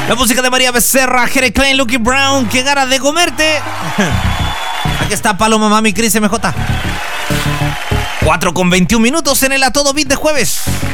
La música de María Becerra, Jere Klein, Lucky Brown. ¡Qué ganas de comerte! Aquí está Paloma Mami, Cris MJ. 4:21 en el A Todo Beat de jueves.